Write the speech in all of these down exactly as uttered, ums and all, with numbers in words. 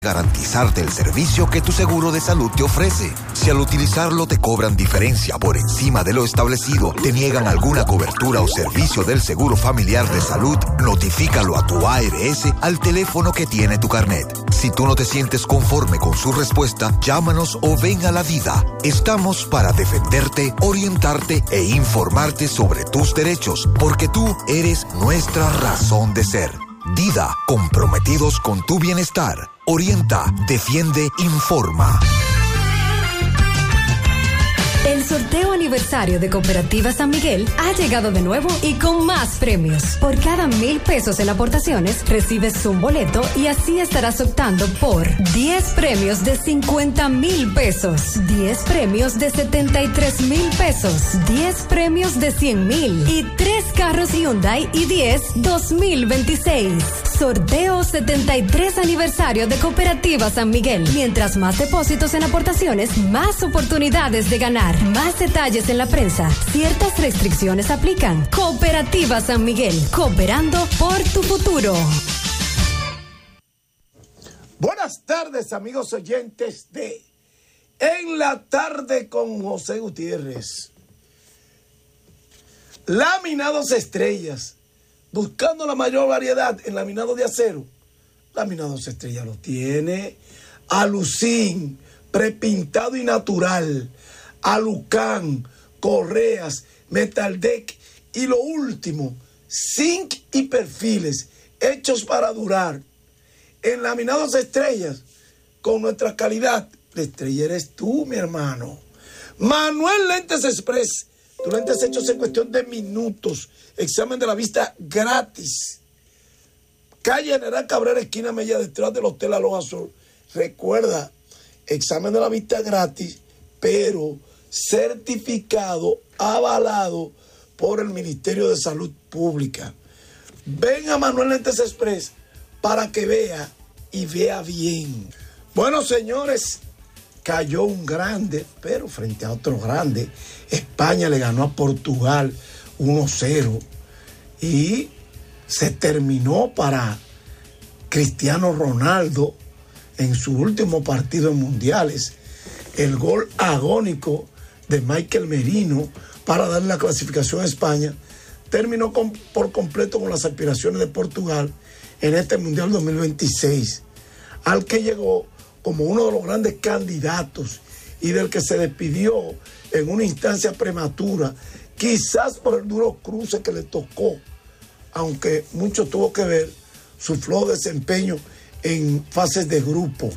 garantizarte el servicio que tu seguro de salud te ofrece. Si al utilizarlo te cobran diferencia por encima de lo establecido, te niegan alguna cobertura o servicio del seguro familiar de salud, notifícalo a tu A R S al teléfono que tiene tu carnet. Si tú no te sientes conforme con su respuesta, llámanos o ven a la Dida. Estamos para defenderte, orientarte e informarte sobre tus derechos, porque tú eres nuestra razón de ser. Dida, comprometidos con tu bienestar. Orienta, defiende, informa. El sorteo aniversario de Cooperativa San Miguel ha llegado de nuevo y con más premios. Por cada mil pesos en aportaciones, recibes un boleto y así estarás optando por diez premios de cincuenta mil pesos, diez premios de setenta y tres mil pesos, diez premios de cien mil y tres carros Hyundai y diez dos mil veintiséis. Sorteo setenta y tres aniversario de Cooperativa San Miguel. Mientras más depósitos en aportaciones, más oportunidades de ganar. Más detalles en la prensa. Ciertas restricciones aplican. Cooperativa San Miguel. Cooperando por tu futuro. Buenas tardes, amigos oyentes de En la Tarde con José Gutiérrez. Laminados Estrellas. Buscando la mayor variedad en laminado de acero. Laminados Estrellas lo tiene. Alucín, prepintado y natural. Alucán, correas, Metaldeck y lo último, zinc y perfiles hechos para durar. En Laminados Estrellas, con nuestra calidad, la estrella eres tú, mi hermano. Manuel Lentes Express, tus lentes hechos en cuestión de minutos. Examen de la vista gratis. Calle General Cabrera, esquina Mella, detrás del Hotel Aloha Sur. Recuerda, examen de la vista gratis, pero certificado, avalado por el Ministerio de Salud Pública. Ven a Manuel Lentes Express para que vea y vea bien. Bueno, señores, cayó un grande, pero frente a otro grande. España le ganó a Portugal uno cero y se terminó para Cristiano Ronaldo en su último partido en mundiales. El gol agónico de Michael Merino para darle la clasificación a España terminó con, por completo con las aspiraciones de Portugal en este Mundial dos mil veintiséis, al que llegó como uno de los grandes candidatos y del que se despidió en una instancia prematura, quizás por el duro cruce que le tocó, aunque mucho tuvo que ver su flojo desempeño en fases de grupos.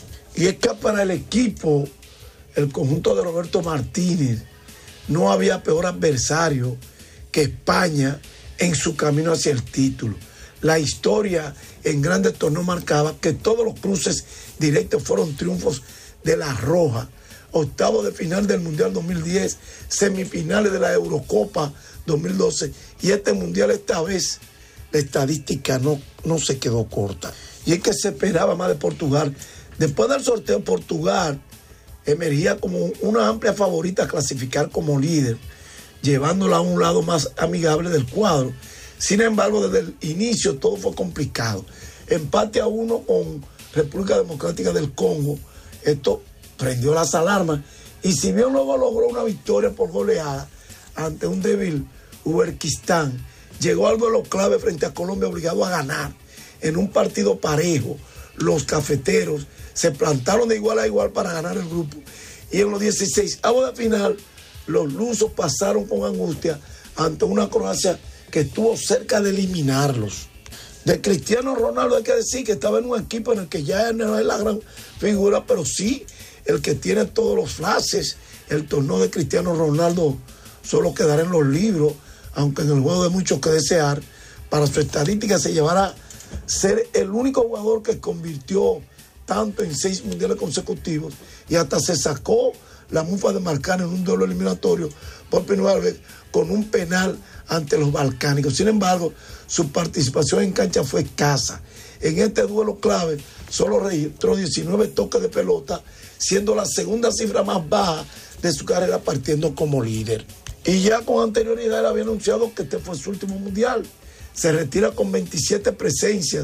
Y es que para el equipo, el conjunto de Roberto Martínez, no había peor adversario que España en su camino hacia el título. La historia en grandes torneos marcaba que todos los cruces directos fueron triunfos de la Roja. Octavos de final del Mundial dos mil diez, semifinales de la Eurocopa dos mil doce, y este Mundial esta vez la estadística no, no se quedó corta. Y es que se esperaba más de Portugal. Después del sorteo, Portugal emergía como una amplia favorita a clasificar como líder, llevándola a un lado más amigable del cuadro. Sin embargo, desde el inicio todo fue complicado. Empate a uno con República Democrática del Congo. Esto prendió las alarmas. Y si bien luego logró una victoria por goleada ante un débil Uzbekistán, llegó al duelo clave frente a Colombia obligado a ganar en un partido parejo. Los cafeteros se plantaron de igual a igual para ganar el grupo. Y en los dieciséis avos de final, los lusos pasaron con angustia ante una Croacia que estuvo cerca de eliminarlos. De Cristiano Ronaldo hay que decir que estaba en un equipo en el que ya no es la gran figura, pero sí el que tiene todos los flashes. El torneo de Cristiano Ronaldo solo quedará en los libros, aunque en el juego de muchos que desear. Para su estadística se llevará a ser el único jugador que convirtió tanto en seis mundiales consecutivos y hasta se sacó la mufa de marcar en un duelo eliminatorio por primera vez con un penal ante los balcánicos. Sin embargo, su participación en cancha fue escasa. En este duelo clave solo registró diecinueve toques de pelota, siendo la segunda cifra más baja de su carrera partiendo como líder. Y ya con anterioridad él había anunciado que este fue su último mundial. Se retira con veintisiete presencias,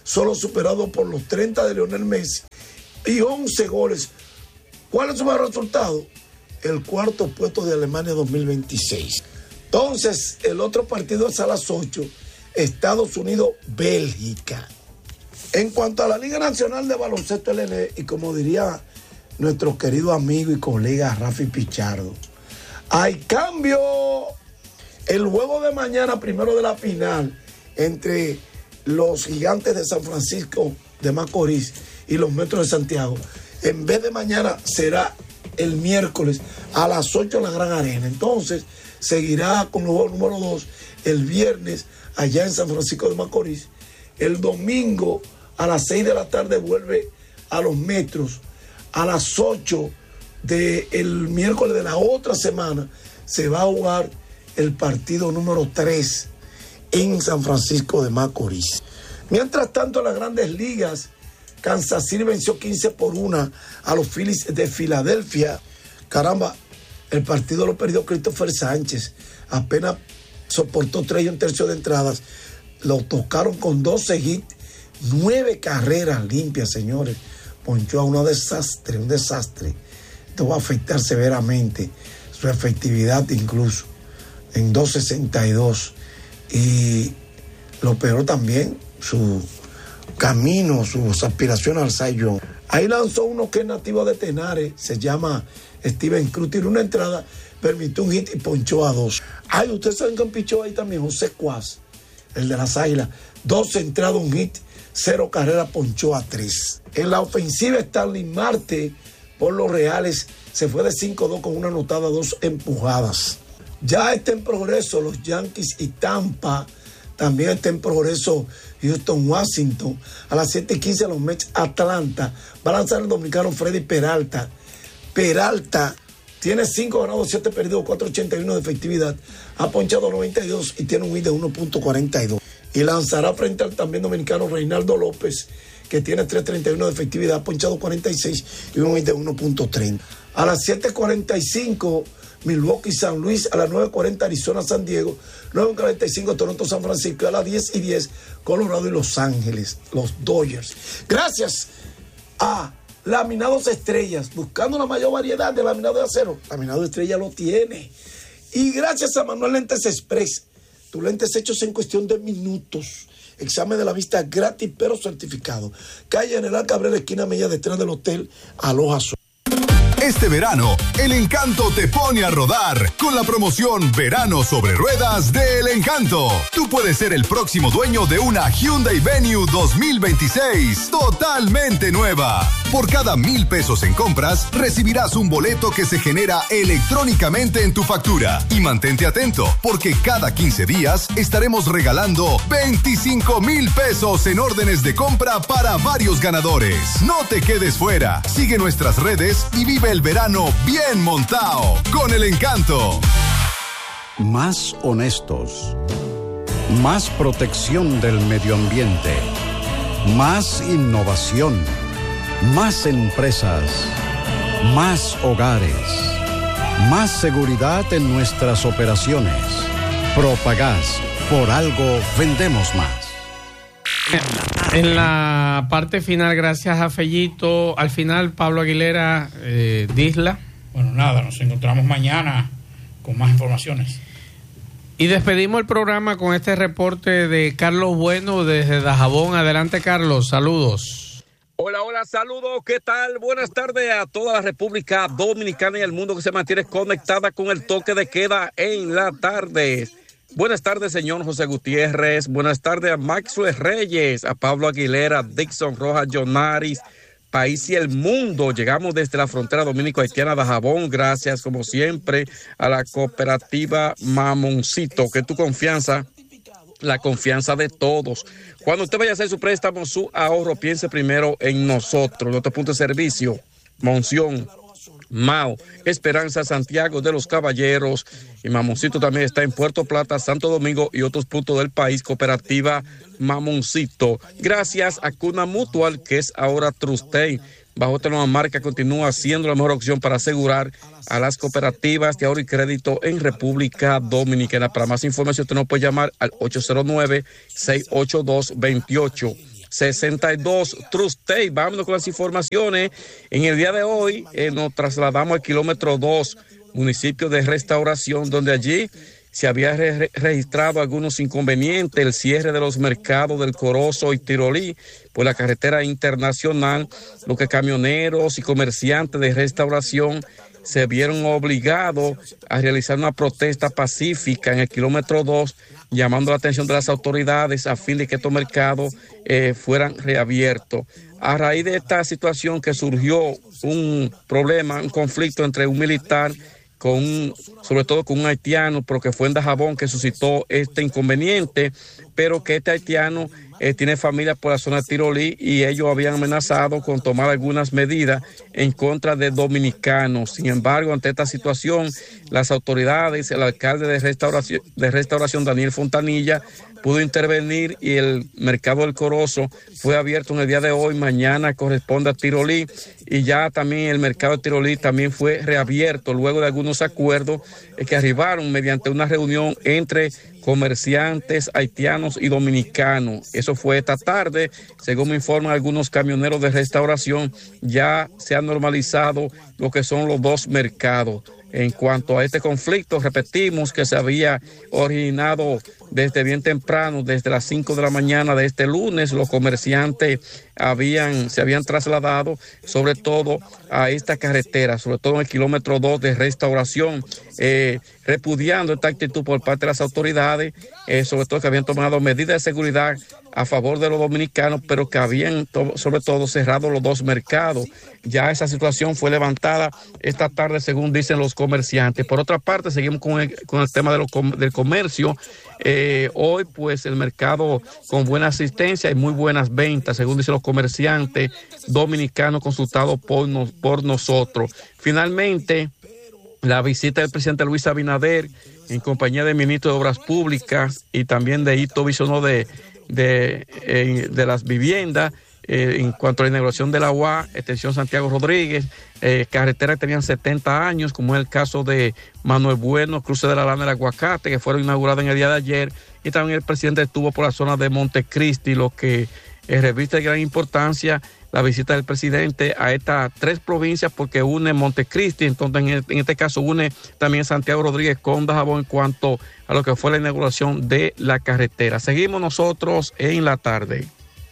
solo superado por los treinta de Lionel Messi y once goles. ¿Cuál es su mejor resultado? El cuarto puesto de Alemania dos mil veintiséis. Entonces, el otro partido es a las ocho, Estados Unidos-Bélgica. En cuanto a la Liga Nacional de Baloncesto L N, y como diría nuestro querido amigo y colega Rafi Pichardo, hay cambio. El juego de mañana, primero de la final, entre los Gigantes de San Francisco de Macorís y los Metros de Santiago, en vez de mañana será el miércoles a las ocho en la Gran Arena. Entonces, seguirá con el juego número dos el viernes allá en San Francisco de Macorís. El domingo a las seis de la tarde vuelve a los Metros. A las ocho del miércoles de la otra semana se va a jugar el partido número tres en San Francisco de Macorís. Mientras tanto, en las Grandes Ligas, Kansas City venció quince por uno a los Phillies de Filadelfia. Caramba, el partido lo perdió Christopher Sánchez. Apenas soportó tres y un tercio de entradas. Lo tocaron con doce hits, nueve carreras limpias, señores. Ponchó a un desastre, un desastre. Esto va a afectar severamente su efectividad incluso en dos sesenta y dos. Y lo peor también, su camino, sus aspiraciones al Cy Young. Ahí lanzó uno que es nativo de Tenares, se llama Steven Cruz, tiró una entrada, permitió un hit y ponchó a dos. Ay, ustedes saben que pichó ahí también José Cuas, el de las Águilas, dos entradas, un hit, cero carreras, ponchó a tres. En la ofensiva, Stanley Marte por los Reales se fue de cinco dos con una anotada, dos empujadas. Ya está en progreso los Yankees y Tampa. También está en progreso Houston, Washington. A las siete y quince los Mets, Atlanta. Va a lanzar el dominicano Freddy Peralta. Peralta tiene cinco ganados, siete perdidos, cuatro ochenta y uno de efectividad. Ha ponchado noventa y dos y tiene un hit de uno punto cuarenta y dos. Y lanzará frente al también dominicano Reinaldo López, que tiene tres treinta y uno de efectividad. Ha ponchado cuarenta y seis y un hit de uno punto treinta. A las siete cuarenta y cinco... Milwaukee, San Luis. A las nueve cuarenta Arizona, San Diego. nueve cuarenta y cinco Toronto, San Francisco. A las diez y diez Colorado y Los Ángeles, los Dodgers. Gracias a Laminados Estrellas, buscando la mayor variedad de laminado de acero. Laminado Estrella lo tiene. Y gracias a Manuel Lentes Express, tus lentes hechos en cuestión de minutos. Examen de la vista gratis pero certificado. Calle General Cabrera, esquina media, detrás del hotel Aloha Sol. Este verano, El Encanto te pone a rodar con la promoción Verano sobre Ruedas de El Encanto. Tú puedes ser el próximo dueño de una Hyundai Venue dos mil veintiséis, totalmente nueva. Por cada mil pesos en compras, recibirás un boleto que se genera electrónicamente en tu factura. Y mantente atento, porque cada quince días estaremos regalando veinticinco mil pesos en órdenes de compra para varios ganadores. No te quedes fuera. Sigue nuestras redes y vive el verano bien montado con El Encanto. Más honestos, más protección del medio ambiente, más innovación, más empresas, más hogares, más seguridad en nuestras operaciones. Propagás, por algo vendemos más. En la parte final, gracias a Fellito, al final Pablo Aguilera, eh, Disla. Bueno, nada, nos encontramos mañana con más informaciones. Y despedimos el programa con este reporte de Carlos Bueno desde Dajabón. Adelante, Carlos, saludos. Hola, hola, saludos, ¿qué tal? Buenas tardes a toda la República Dominicana y el mundo que se mantiene conectada con el toque de queda en la tarde. Buenas tardes, señor José Gutiérrez. Buenas tardes a Maxwell Reyes, a Pablo Aguilera, a Dixon Rojas, Jonaris, país y el mundo. Llegamos desde la frontera dominico-haitiana de Dajabón. Gracias, como siempre, a la cooperativa Mamoncito, que tu confianza, la confianza de todos. Cuando usted vaya a hacer su préstamo, su ahorro, piense primero en nosotros. Nuestro punto de servicio, Monción, Mao, Esperanza, Santiago de los Caballeros, y Mamoncito también está en Puerto Plata, Santo Domingo y otros puntos del país. Cooperativa Mamoncito. Gracias a Cuna Mutual, que es ahora Trustey. Bajo esta nueva marca continúa siendo la mejor opción para asegurar a las cooperativas de ahorro y crédito en República Dominicana. Para más información usted nos puede llamar al ocho cero nueve, seis ocho dos, dos ocho sesenta y dos. Trustey, vámonos con las informaciones. En el día de hoy eh, nos trasladamos al kilómetro dos, municipio de Restauración, donde allí se había re registrado algunos inconvenientes, el cierre de los mercados del Corozo y Tirolí por la carretera internacional, lo que camioneros y comerciantes de Restauración se vieron obligados a realizar una protesta pacífica en el kilómetro dos, llamando la atención de las autoridades a fin de que estos mercados eh, fueran reabiertos. A raíz de esta situación que surgió un problema, un conflicto entre un militar con, sobre todo con un haitiano, pero que fue en Dajabón que suscitó este inconveniente, pero que este haitiano eh, tiene familia por la zona de Tirolí y ellos habían amenazado con tomar algunas medidas en contra de dominicanos. Sin embargo, ante esta situación, las autoridades, el alcalde de Restauración, de Restauración Daniel Fontanilla, pudo intervenir y el mercado del Corozo fue abierto en el día de hoy. Mañana corresponde a Tirolí y ya también el mercado de Tirolí también fue reabierto luego de algunos acuerdos eh, que arribaron mediante una reunión entre comerciantes haitianos y dominicanos. Eso fue esta tarde. Según me informan algunos camioneros de Restauración, ya se ha normalizado lo que son los dos mercados. En cuanto a este conflicto, repetimos que se había originado desde bien temprano, desde las cinco de la mañana de este lunes. Los comerciantes habían, se habían trasladado sobre todo a esta carretera, sobre todo en el kilómetro dos de Restauración, eh, repudiando esta actitud por parte de las autoridades, eh, sobre todo que habían tomado medidas de seguridad a favor de los dominicanos, pero que habían to sobre todo cerrado los dos mercados. Ya esa situación fue levantada esta tarde, según dicen los comerciantes. Por otra parte, seguimos con el, con el tema de lo, del comercio. Eh, hoy, pues, el mercado con buena asistencia y muy buenas ventas, según dicen los comerciantes dominicanos consultados por, nos, por nosotros. Finalmente, la visita del presidente Luis Abinader en compañía del ministro de Obras Públicas y también de Hito Visionó de De, eh, de las viviendas, eh, en cuanto a la inauguración de la U A, extensión Santiago Rodríguez, eh, carreteras que tenían setenta años, como es el caso de Manuel Bueno, cruce de la Lana del Aguacate, que fueron inauguradas en el día de ayer, y también el presidente estuvo por la zona de Montecristi, lo que eh, reviste de gran importancia la visita del presidente a estas tres provincias, porque une Montecristi, entonces en, el, en este caso une también Santiago Rodríguez con Dajabón en cuanto a lo que fue la inauguración de la carretera. Seguimos nosotros en la tarde.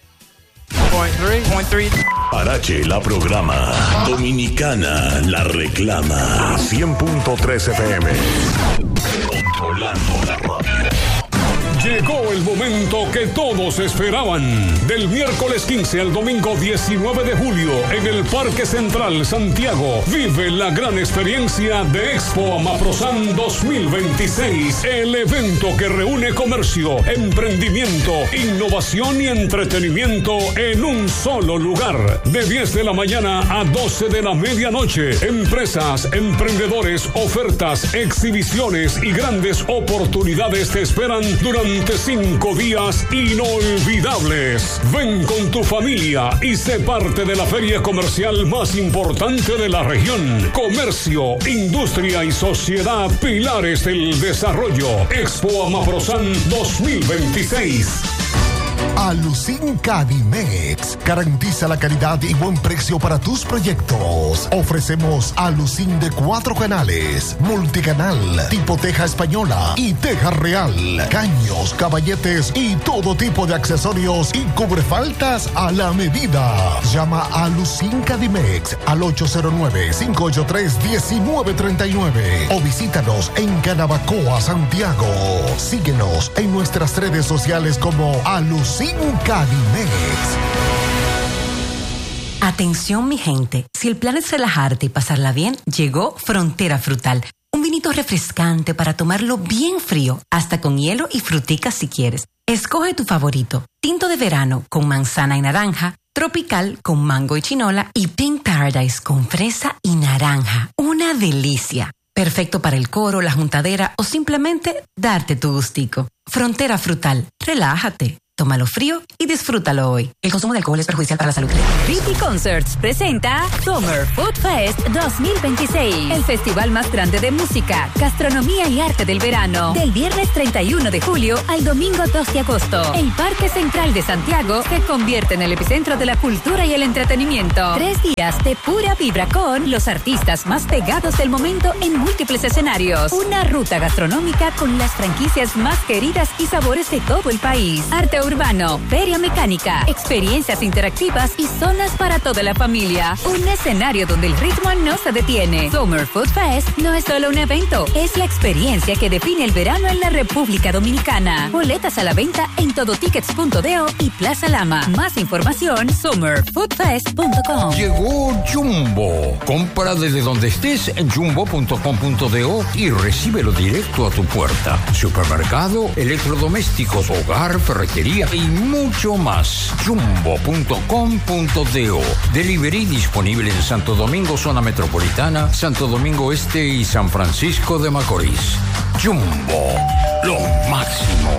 Parache la programa, Dominicana la reclama, cien punto tres F M, controlando la radio. Llegó el momento que todos esperaban. Del miércoles quince al domingo diecinueve de julio, en el Parque Central Santiago, vive la gran experiencia de Expo Amaprosan dos mil veintiséis. El evento que reúne comercio, emprendimiento, innovación y entretenimiento en un solo lugar. De diez de la mañana a doce de la medianoche. Empresas, emprendedores, ofertas, exhibiciones y grandes oportunidades te esperan durante cinco días inolvidables. Ven con tu familia y sé parte de la feria comercial más importante de la región. Comercio, industria y sociedad, pilares del desarrollo. Expo Amaprosan dos mil veintiséis. Alucin Cadimex garantiza la calidad y buen precio para tus proyectos. Ofrecemos Alucin de cuatro canales, multicanal, tipo teja española y teja real, caños, caballetes y todo tipo de accesorios y cubrefaltas a la medida. Llama a Alucin Cadimex al ocho cero nueve, cinco ocho tres, uno nueve tres nueve o visítanos en Canabacoa, Santiago. Síguenos en nuestras redes sociales como Alucin Cadimex. Atención, mi gente. Si el plan es relajarte y pasarla bien, llegó Frontera Frutal. Un vinito refrescante para tomarlo bien frío, hasta con hielo y fruticas si quieres. Escoge tu favorito. Tinto de verano con manzana y naranja, tropical con mango y chinola y Pink Paradise con fresa y naranja. Una delicia. Perfecto para el coro, la juntadera o simplemente darte tu gustico. Frontera Frutal. Relájate. Tómalo frío y disfrútalo hoy. El consumo de alcohol es perjudicial para la salud. Viti Concerts presenta Summer Food Fest dos mil veintiséis, el festival más grande de música, gastronomía y arte del verano. Del viernes treinta y uno de julio al domingo dos de agosto. El Parque Central de Santiago se convierte en el epicentro de la cultura y el entretenimiento. Tres días de pura vibra con los artistas más pegados del momento en múltiples escenarios. Una ruta gastronómica con las franquicias más queridas y sabores de todo el país. Arte urbano, feria mecánica, experiencias interactivas y zonas para toda la familia. Un escenario donde el ritmo no se detiene. Summer Food Fest no es solo un evento, es la experiencia que define el verano en la República Dominicana. Boletas a la venta en todotickets punto do y Plaza Lama. Más información, summer food fest punto com. Llegó Jumbo. Compra desde donde estés en jumbo punto com punto do y recíbelo directo a tu puerta. Supermercado, electrodomésticos, hogar, ferretería y mucho más. jumbo punto com punto do. Delivery disponible en Santo Domingo, zona metropolitana, Santo Domingo Este y San Francisco de Macorís. Jumbo, lo máximo.